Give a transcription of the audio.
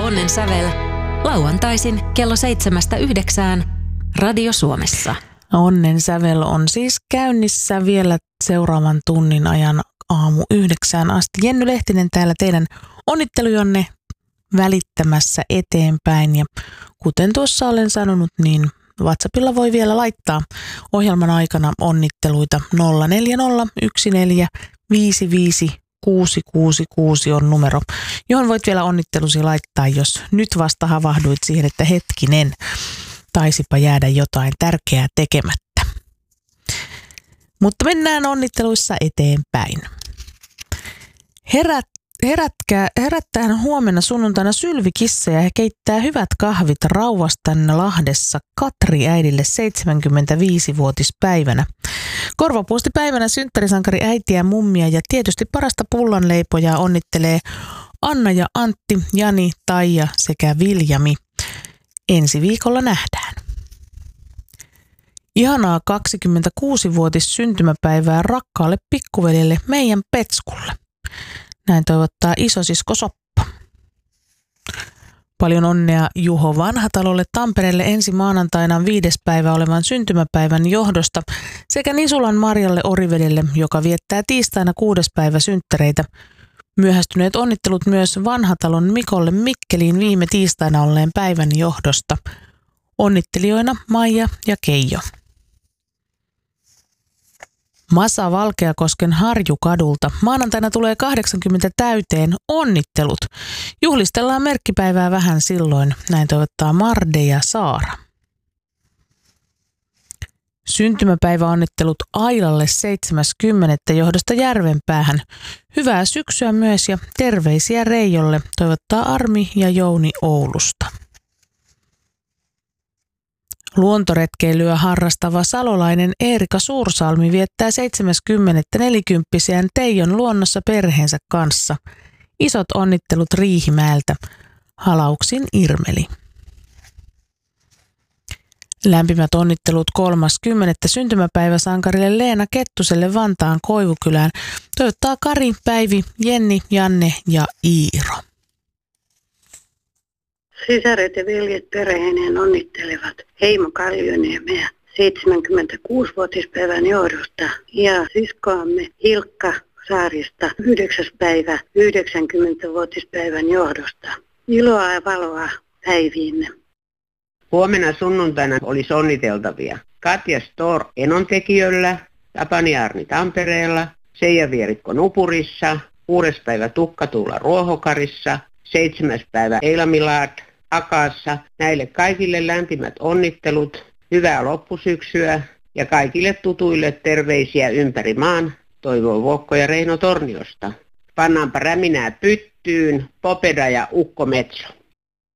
Onnen sävel lauantaisin kello 7–9 Radio Suomessa. Onnen sävel on siis käynnissä vielä seuraavan tunnin ajan aamu 9 asti. Jenny Lehtinen täällä teidän onnittelujonne välittämässä eteenpäin. Ja kuten tuossa olen sanonut, niin WhatsAppilla voi vielä laittaa ohjelman aikana onnitteluita. 0401455666 on numero, johon voit vielä onnittelusi laittaa, jos nyt vasta havahduit siihen, että hetkinen, taisipa jäädä jotain tärkeää tekemättä. Mutta mennään onnitteluissa eteenpäin. Herättää huomenna sunnuntaina sylvikissoja ja keittää hyvät kahvit Rauvastanne Lahdessa Katri äidille 75-vuotispäivänä. Korvapuostipäivänä synttärisankari äitiä, mummia ja tietysti parasta pullanleipojaa onnittelee Anna ja Antti, Jani, Taija sekä Viljami. Ensi viikolla nähdään. Ihanaa 26-vuotis syntymäpäivää rakkaalle pikkuveljelle meidän Petskulle. Näin toivottaa isosisko Soppa. Paljon onnea Juho Vanhatalolle Tampereelle ensi maanantaina 5. päivä olevan syntymäpäivän johdosta sekä Nisulan Marjalle Orivedelle, joka viettää tiistaina 6. päivä synttäreitä. Myöhästyneet onnittelut myös Vanhatalon Mikolle Mikkeliin viime tiistaina olleen päivän johdosta. Onnittelijoina Maija ja Keijo. Masa Valkeakosken Harjukadulta. Maanantaina tulee 80 täyteen. Onnittelut. Juhlistellaan merkkipäivää vähän silloin. Näin toivottaa Marde ja Saara. Syntymäpäiväonnittelut Ailalle 7.10. johdosta Järvenpäähän. Hyvää syksyä myös ja terveisiä Reijolle. Toivottaa Armi ja Jouni Oulusta. Luontoretkeilyä harrastava salolainen Eerika Suursalmi viettää 70-40-vuotiaan Teijon luonnossa perheensä kanssa. Isot onnittelut Riihimäeltä. Halauksin Irmeli. Lämpimät onnittelut 30. syntymäpäiväsankarille Leena Kettuselle Vantaan Koivukylään. Toivottaa Kari, Päivi, Jenni, Janne ja Iiro. Sisaret ja veljet perheineen onnittelevat Heimo Kaljoniemeä 76-vuotispäivän johdosta ja siskoamme Hilkka Saarista 9. päivä 90-vuotispäivän johdosta. Iloa ja valoa päiviinne. Huomenna sunnuntaina olisi onniteltavia Katja Stor Enontekijöllä, Tapani Arni Tampereella, Seija Vierikko Nupurissa, 6. päivä Tukka Tuula Ruohokarissa, 7. päivä Eila Milard Akaassa. Näille kaikille lämpimät onnittelut, hyvää loppusyksyä ja kaikille tutuille terveisiä ympäri maan. Toivoo Vuokko ja Reino Torniosta. Pannaanpa räminää pyttyyn, Popeda ja Ukko Metso.